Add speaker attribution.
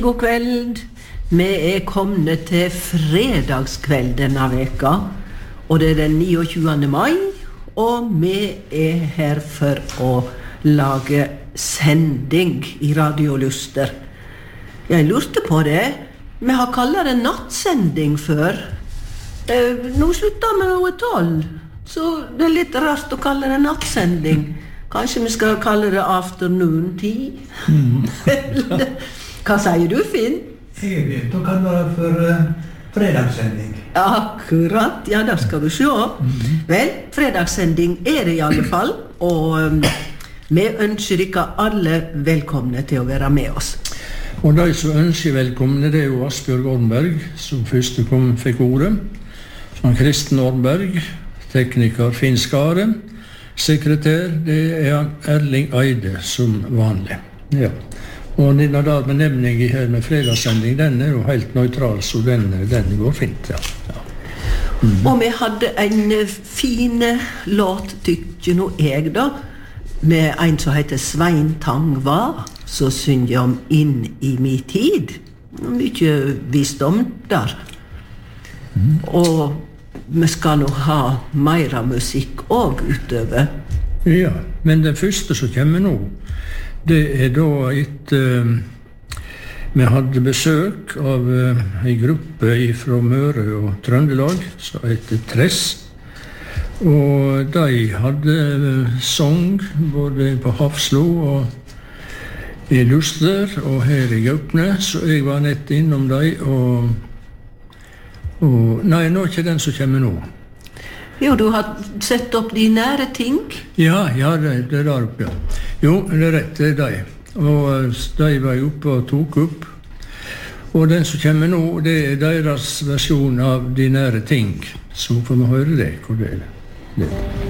Speaker 1: God kveld. Vi kommet til fredagskveld denne veka, og det den 29. mai, og vi her for å lage sending I Radio Luster. Jeg lurte på det. Vi har kallet det nattsending før. Nå slutter vi noe 12, så det litt rart å kalle det nattsending. Kanskje vi skal kalle det afternoon tea? Hva sier du, Finn?
Speaker 2: Jeg vet å kalle det for fredagssending.
Speaker 1: Akkurat, ja, da skal du se. Vel, fredagssending det I alle fall, og vi ønsker dere alle velkomne til å være med oss.
Speaker 3: Og de som ønsker velkomne, det jo Asbjørg Ornberg, som første fikk ordet. Som Kristen Ornberg, tekniker Finn Skare, sekretær, det Erling Eide som vanlig. Ja. Og denne benevning her med fredagssending, den jo helt nøytral, så den går fint, ja.
Speaker 1: Og vi hadde en fin låt, tykker nå jeg da, med en som heter Svein Tangva, som synger om Inn I min tid. Mye visdom der. Og vi skal nå ha mer musikk også utover.
Speaker 3: Ja, men den første som kommer nå, det da vi hadde besøk av en gruppe fra Møre og Trøndelag, som heter Tress. Og de hadde sång både på Hafslo og I Luster og her I Gaupne, så jeg var nett innom dem, og nei, nå ikke den som kommer nå.
Speaker 1: Jo, du har sett opp de nære ting.
Speaker 3: Ja, det der oppe, ja. Jo, det rett, det de. Og de var oppe og tok opp. Og den som kommer nå, det deres versjon av de nære ting. Så får vi høre det, hvor det